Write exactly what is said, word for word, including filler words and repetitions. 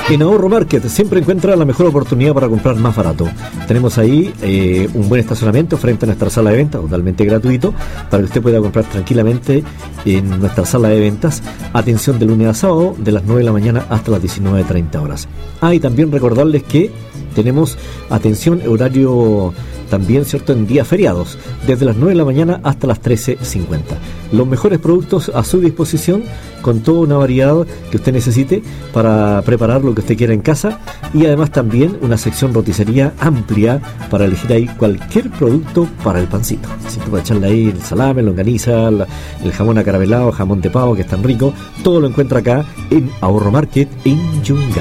En Ahorro Market siempre encuentra la mejor oportunidad para comprar más barato. Tenemos ahí eh, un buen estacionamiento frente a nuestra sala de ventas, totalmente gratuito, para que usted pueda comprar tranquilamente en nuestra sala de ventas. Atención de lunes a sábado, de las nueve de la mañana hasta las diecinueve treinta horas. Ah, y también recordarles que tenemos atención, horario también, ¿cierto?, en días feriados, desde las nueve de la mañana hasta las trece cincuenta. Los mejores productos a su disposición, con toda una variedad que usted necesite para preparar lo que usted quiera en casa, y además también una sección roticería amplia para elegir ahí cualquier producto para el pancito. Así que para echarle ahí el salame, longaniza, la, el jamón acaramelado, jamón de pavo, que es tan rico, todo lo encuentra acá en Ahorro Market en Yungay.